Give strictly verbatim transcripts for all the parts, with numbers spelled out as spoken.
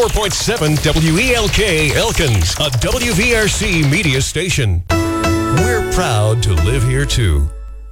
four point seven W E L K Elkins, a W V R C media station. We're proud to live here, too.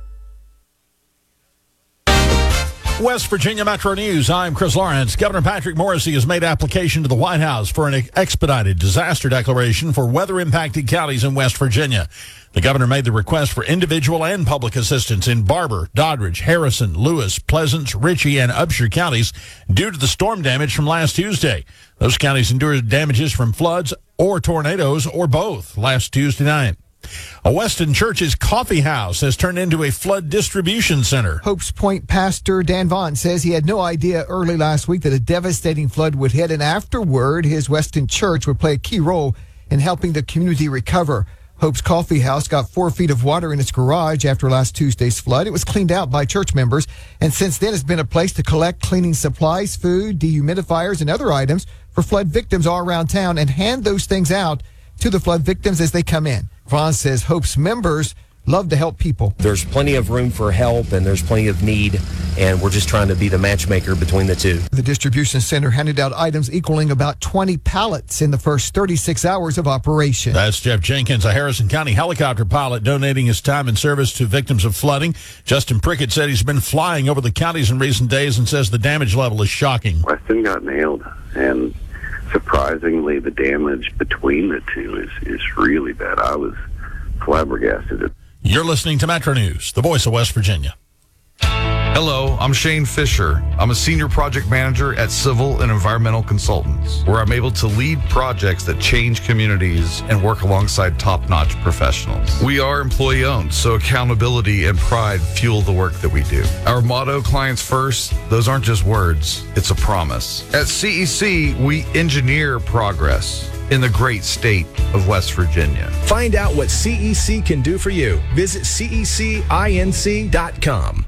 West Virginia Metro News. I'm Chris Lawrence. Governor Patrick Morrisey has made application to the White House for an expedited disaster declaration for weather-impacted counties in West Virginia. The governor made the request for individual and public assistance in Barber, Doddridge, Harrison, Lewis, Pleasants, Ritchie, and Upshur counties due to the storm damage from last Tuesday. Those counties endured damages from floods or tornadoes or both last Tuesday night. A Weston Church's coffee house has turned into a flood distribution center. Hopes Point pastor Dan Vaughn says he had no idea early last week that a devastating flood would hit, and afterward, his Weston Church would play a key role in helping the community recover. Hope's Coffee House got four feet of water in its garage after last Tuesday's flood. It was cleaned out by church members, and since then has been a place to collect cleaning supplies, food, dehumidifiers, and other items for flood victims all around town and hand those things out to the flood victims as they come in. Vaughn says Hope's members love to help people. There's plenty of room for help and there's plenty of need, and we're just trying to be the matchmaker between the two. The distribution center handed out items equaling about twenty pallets in the first thirty-six hours of operation. That's Jeff Jenkins, a Harrison County helicopter pilot, donating his time and service to victims of flooding. Justin Prickett said he's been flying over the counties in recent days and says the damage level is shocking. Weston got nailed, and surprisingly, the damage between the two is, is really bad. I was flabbergasted. You're listening to Metro News, the voice of West Virginia. Hello, I'm Shane Fisher. I'm a senior project manager at Civil and Environmental Consultants, where I'm able to lead projects that change communities and work alongside top-notch professionals. We are employee-owned, so accountability and pride fuel the work that we do. Our motto, clients first, those aren't just words, it's a promise. At C E C, we engineer progress in the great state of West Virginia. Find out what C E C can do for you. Visit C E C inc dot com.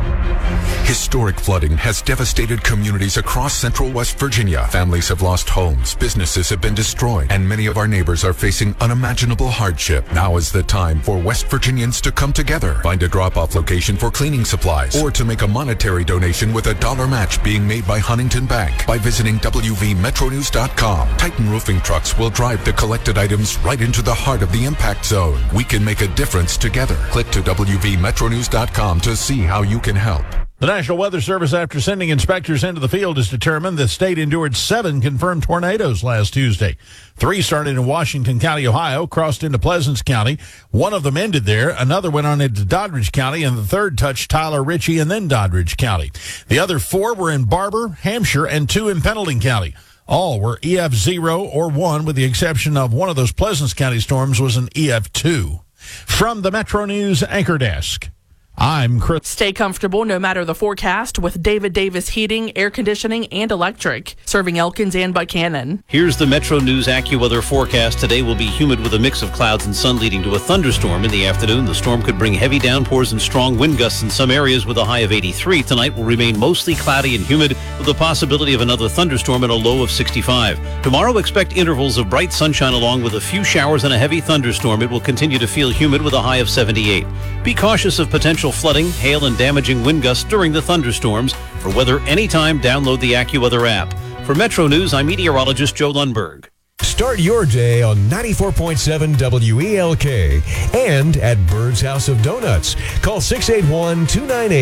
Historic flooding has devastated communities across central West Virginia. Families have lost homes, businesses have been destroyed, and many of our neighbors are facing unimaginable hardship. Now is the time for West Virginians to come together. Find a drop-off location for cleaning supplies, or to make a monetary donation with a dollar match being made by Huntington Bank by visiting W V metro news dot com. Titan Roofing trucks will drive the collected items right into the heart of the impact zone. We can make a difference together. Click to W V metro news dot com to see how you can help. The National Weather Service, after sending inspectors into the field, has determined the state endured seven confirmed tornadoes last Tuesday. Three started in Washington County, Ohio, crossed into Pleasants County. One of them ended there. Another went on into Doddridge County, and the third touched Tyler, Ritchie, and then Doddridge County. The other four were in Barber, Hampshire, and two in Pendleton County. All were E F zero or one, with the exception of one of those Pleasants County storms was an E F two. From the Metro News Anchor Desk, I'm Chris. Stay comfortable no matter the forecast with David Davis Heating, Air Conditioning, and Electric, serving Elkins and Buchanan. Here's the Metro News AccuWeather forecast. Today will be humid with a mix of clouds and sun leading to a thunderstorm in the afternoon. The storm could bring heavy downpours and strong wind gusts in some areas with a high of eighty-three. Tonight will remain mostly cloudy and humid with the possibility of another thunderstorm and a low of sixty-five. Tomorrow, expect intervals of bright sunshine along with a few showers and a heavy thunderstorm. It will continue to feel humid with a high of seventy-eight. Be cautious of potential flooding, hail, and damaging wind gusts during the thunderstorms. For weather anytime, download the AccuWeather app. For Metro News, I'm meteorologist Joe Lundberg. Start your day on ninety-four point seven W E L K and at Bird's House of Donuts. Call six eight one, two nine eight